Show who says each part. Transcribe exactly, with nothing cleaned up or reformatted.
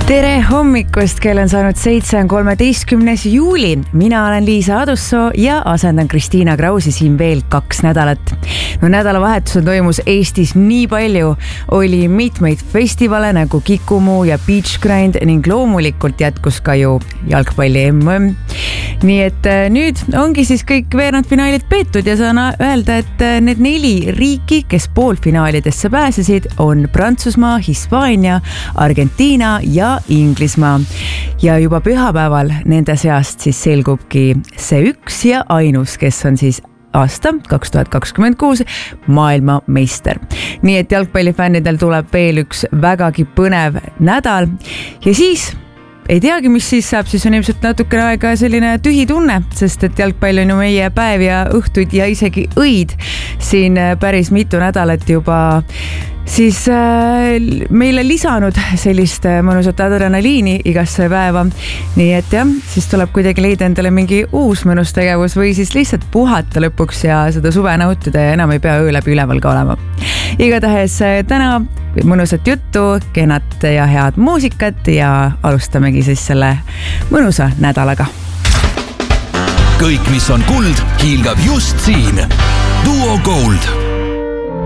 Speaker 1: Tere hommikust, kell on saanud seitse on kolmeteistkümnes juuli. Mina olen Liisa Adussoo ja asendan Kristiina Krausi siin veel kaks nädalat. No nädalavahetusel toimus Eestis nii palju. Oli mitmeid festivale nagu Kikumu ja Beach Grind ning loomulikult jätkus ka ju jalgpalli M M. Nii et nüüd ongi siis kõik veerandfinaalid peetud ja saan öelda, et need neli riiki, kes poolfinaalidesse pääsesid, on Prantsusmaa, Hispaania, Argentiina ja Inglismaa. Ja juba pühapäeval nende seast siis selgubki see üks ja ainus, kes on siis aasta kaks tuhat kakskümmend kuus maailmameister. Nii et jalgpallifännidel tuleb veel üks vägagi põnev nädal ja siis ei teagi, mis siis saab, siis on ilmselt natukene aega selline tühi tunne, sest et jalgpall on ju meie päev ja õhtuid ja isegi õid siin päris mitu nädalat juba siis äh, meile lisanud sellist mõnusat adrenaliini igasse päeva. Nii et jah, siis tuleb kuidagi leida endale mingi uus mõnus tegevus või siis lihtsalt puhata lõpuks ja seda suve nautida ja enam ei pea öö läbi üleval ka olema. Igatahes täna mõnusat juttu, kenat ja head muusikat ja alustamegi siis selle mõnusa nädalaga.
Speaker 2: Kõik, mis on kuld, hiilgab just siin. Duo Gold.